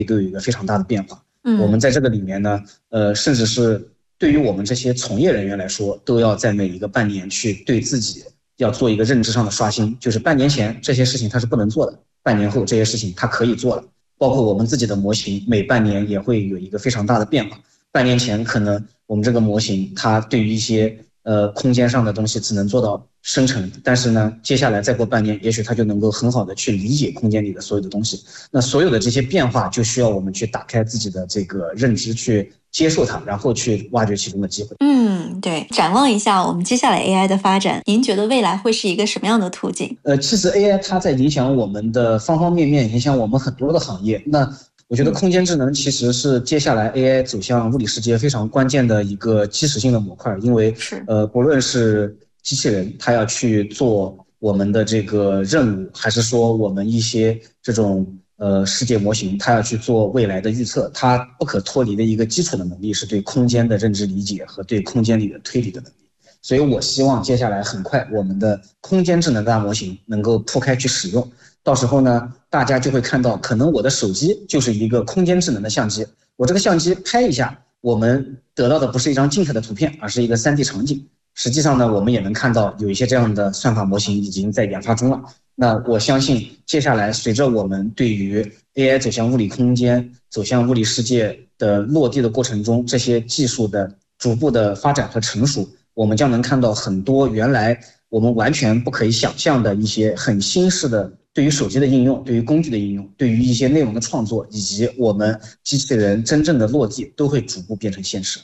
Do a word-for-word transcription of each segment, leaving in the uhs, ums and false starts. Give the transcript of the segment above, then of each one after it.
都有一个非常大的变化。嗯，我们在这个里面呢，呃，甚至是对于我们这些从业人员来说，都要在每一个半年去对自己要做一个认知上的刷新，就是半年前这些事情它是不能做的，半年后这些事情它可以做了。包括我们自己的模型，每半年也会有一个非常大的变化。半年前可能我们这个模型它对于一些呃空间上的东西只能做到生成，但是呢，接下来再过半年，也许它就能够很好的去理解空间里的所有的东西。那所有的这些变化，就需要我们去打开自己的这个认知，去接受它，然后去挖掘其中的机会。 嗯，对。展望一下我们接下来 A I 的发展，您觉得未来会是一个什么样的途径？ 呃，其实 A I 它在影响我们的方方面面，影响我们很多的行业。那我觉得空间智能其实是接下来 A I 走向物理世界非常关键的一个基石性的模块，因为呃，不论是机器人它要去做我们的这个任务，还是说我们一些这种呃世界模型它要去做未来的预测，它不可脱离的一个基础的能力是对空间的认知理解和对空间里的推理的能力。所以我希望接下来很快我们的空间智能大模型能够铺开去使用，到时候呢，大家就会看到，可能我的手机就是一个空间智能的相机，我这个相机拍一下，我们得到的不是一张静态的图片，而是一个 三 D 场景。实际上呢，我们也能看到有一些这样的算法模型已经在研发中了。那我相信接下来随着我们对于 A I 走向物理空间、走向物理世界的落地的过程中，这些技术的逐步的发展和成熟，我们将能看到很多原来我们完全不可以想象的一些很新式的对于手机的应用，对于工具的应用，对于一些内容的创作，以及我们机器人真正的落地，都会逐步变成现实。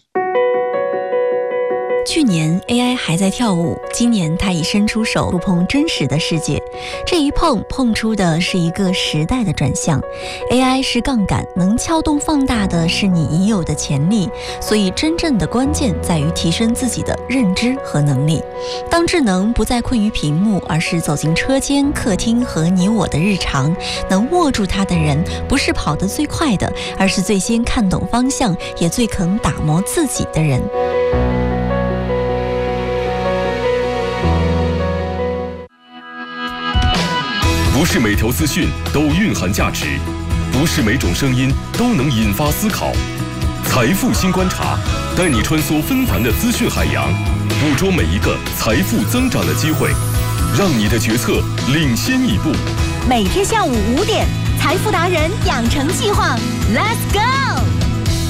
去年 A I 还在跳舞，今年它已伸出手触碰真实的世界。这一碰碰出的是一个时代的转向。 A I 是杠杆，能撬动放大的是你已有的潜力，所以真正的关键在于提升自己的认知和能力。当智能不再困于屏幕，而是走进车间、客厅和你我的日常，能握住它的人，不是跑得最快的，而是最先看懂方向，也最肯打磨自己的人。 不是每条资讯都蕴含价值，不是每种声音都能引发思考。财富新观察，带你穿梭纷繁的资讯海洋，捕捉每一个财富增长的机会，让你的决策领先一步。 每天下午五点，财富达人养成计划 ，Let's go！